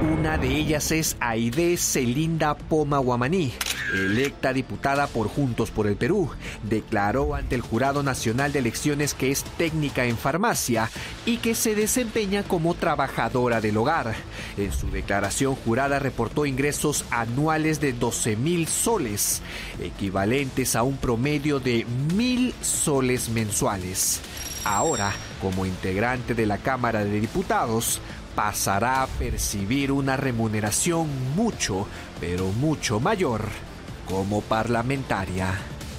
Una de ellas es Aide Celinda Poma Guamaní, electa diputada por Juntos por el Perú. Declaró ante el Jurado Nacional de Elecciones que es técnica en farmacia y que se desempeña como trabajadora del hogar. En su declaración jurada reportó ingresos anuales de 12.000 soles, equivalentes a un promedio de 1.000 soles mensuales. Ahora, como integrante de la Cámara de Diputados, pasará a percibir una remuneración mucho, pero mucho mayor como parlamentaria.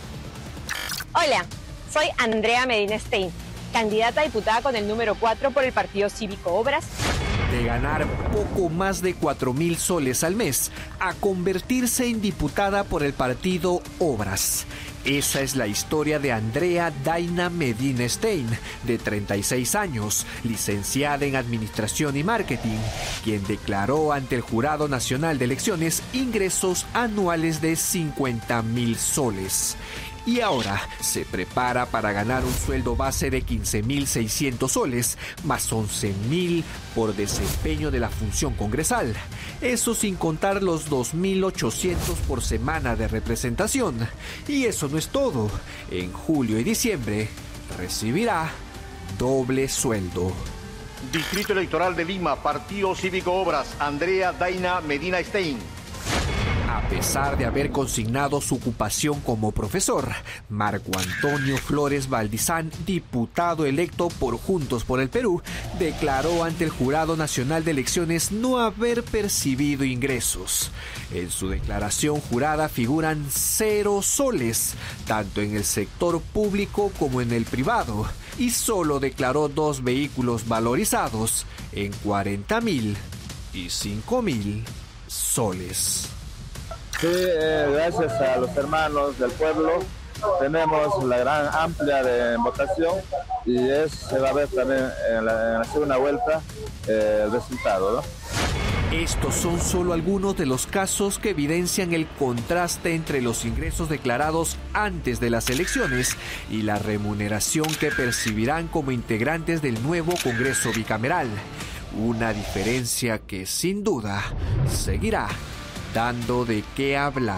Hola, soy Andrea Medina Stein, candidata a diputada con el número 4 por el Partido Cívico Obras. De ganar poco más de 4.000 soles al mes a convertirse en diputada por el partido Obras. Esa es la historia de Andrea Daina Medina Stein, de 36 años, licenciada en Administración y Marketing, quien declaró ante el Jurado Nacional de Elecciones ingresos anuales de 50.000 soles. Y ahora se prepara para ganar un sueldo base de 15.600 soles, más 11.000 por desempeño de la función congresal. Eso sin contar los 2.800 por semana de representación. Y eso no es todo. En julio y diciembre recibirá doble sueldo. Distrito Electoral de Lima, Partido Cívico Obras, Andrea Daina Medina Stein. A pesar de haber consignado su ocupación como profesor, Marco Antonio Flores Valdizán, diputado electo por Juntos por el Perú, declaró ante el Jurado Nacional de Elecciones no haber percibido ingresos. En su declaración jurada figuran 0 soles, tanto en el sector público como en el privado, y solo declaró 2 vehículos valorizados en 40.000 y 5.000 soles. Sí, gracias a los hermanos del pueblo tenemos la gran amplia de votación y se va a ver también en la segunda vuelta el resultado, ¿no? Estos son solo algunos de los casos que evidencian el contraste entre los ingresos declarados antes de las elecciones y la remuneración que percibirán como integrantes del nuevo Congreso bicameral. Una diferencia que sin duda seguirá dando de qué hablar.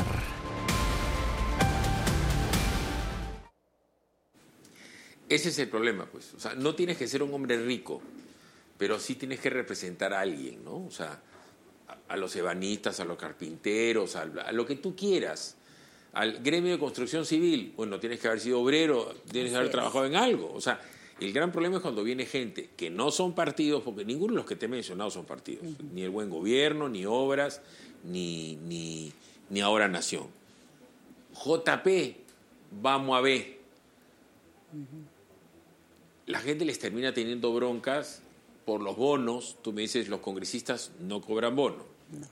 Ese es el problema, pues. O sea, no tienes que ser un hombre rico, pero sí tienes que representar a alguien, ¿no? O sea, a los ebanistas, a los carpinteros, a lo que tú quieras. Al gremio de construcción civil, bueno, tienes que haber sido obrero, tienes que haber trabajado en algo. O sea, el gran problema es cuando viene gente que no son partidos, porque ninguno de los que te he mencionado son partidos. Ni el Buen Gobierno, ni Obras, ni Ahora Nación. JP, vamos a ver. La gente les termina teniendo broncas por los bonos. Tú me dices, los congresistas no cobran bono. No.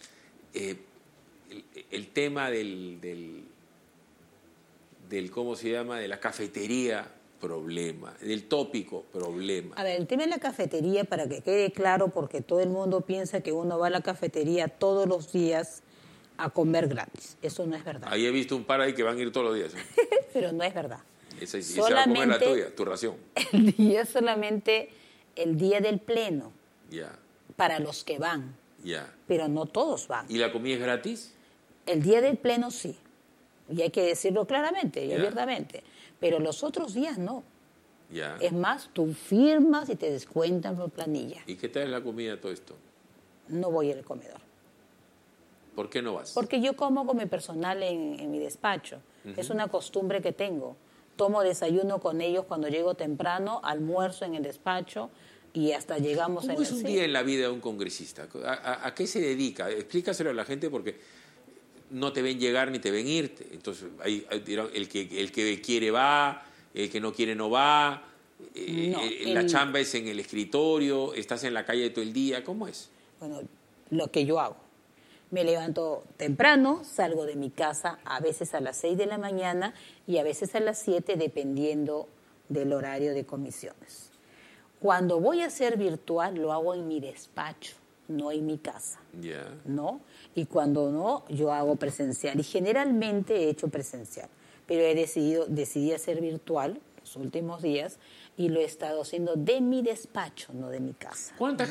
El tema del ¿cómo se llama? De la cafetería, problema. Del tópico, problema. A ver, el tema de la cafetería, para que quede claro, porque todo el mundo piensa que uno va a la cafetería todos los días a comer gratis. Eso no es verdad. Ahí he visto un par ahí que van a ir todos los días. Pero no es verdad. Esa va a comer la tuya, tu ración. El día solamente, el día del pleno. Ya. Para los que van. Ya. Pero no todos van. ¿Y la comida es gratis? El día del pleno sí. Y hay que decirlo claramente y abiertamente. Pero los otros días no. Ya. Es más, tú firmas y te descuentan por planilla. ¿Y qué tal es la comida todo esto? No voy al comedor. ¿Por qué no vas? Porque yo como con mi personal en mi despacho. Es una costumbre que tengo. Tomo desayuno con ellos cuando llego temprano, almuerzo en el despacho y hasta llegamos ¿Cómo es un día en la vida de un congresista? ¿A qué se dedica? Explícaselo a la gente porque no te ven llegar ni te ven irte. Entonces, el que quiere va, el que no quiere no va. La chamba es en el escritorio, estás en la calle todo el día. ¿Cómo es? Bueno, lo que yo hago. Me levanto temprano, salgo de mi casa a veces a las 6 de la mañana y a veces a las 7, dependiendo del horario de comisiones. Cuando voy a hacer virtual, lo hago en mi despacho, no en mi casa. ¿No? Y cuando no, yo hago presencial. Y generalmente he hecho presencial. Pero decidí hacer virtual los últimos días y lo he estado haciendo de mi despacho, no de mi casa. ¿Cuánta